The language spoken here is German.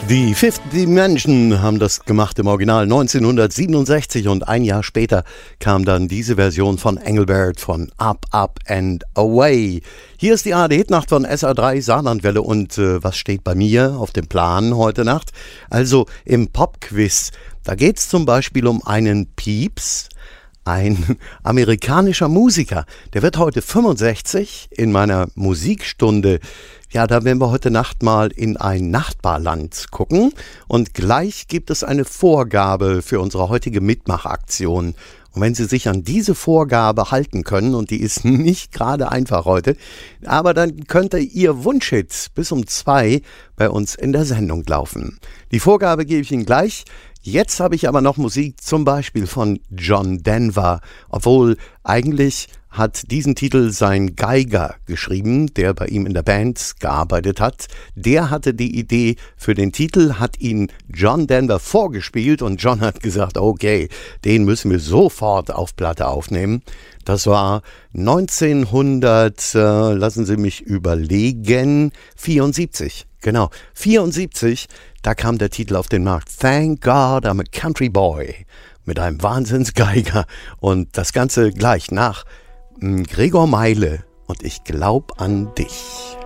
Die Fifth Dimension haben das gemacht im Original 1967 und ein Jahr später kam dann diese Version von Engelbert von Up, Up and Away. Hier ist die ARD-Hitnacht von SR3 Saarlandwelle und was steht bei mir auf dem Plan heute Nacht? Also im Popquiz, da geht es zum Beispiel um einen Pieps, ein amerikanischer Musiker, der wird heute 65 in meiner Musikstunde. Ja, da werden wir heute Nacht mal in ein Nachbarland gucken und gleich gibt es eine Vorgabe für unsere heutige Mitmachaktion. Und wenn Sie sich an diese Vorgabe halten können, und die ist nicht gerade einfach heute, aber dann könnte Ihr Wunschhit bis um 2 bei uns in der Sendung laufen. Die Vorgabe gebe ich Ihnen gleich. Jetzt habe ich aber noch Musik, zum Beispiel von John Denver, obwohl eigentlich hat diesen Titel sein Geiger geschrieben, der bei ihm in der Band gearbeitet hat. Der hatte die Idee für den Titel, hat ihn John Denver vorgespielt und John hat gesagt, okay, den müssen wir sofort auf Platte aufnehmen. Das war 1900, lassen Sie mich überlegen, 74. Genau, 74, da kam der Titel auf den Markt. Thank God I'm a Country Boy mit einem Wahnsinnsgeiger und das Ganze gleich nach Gregor Meile und ich glaub an dich.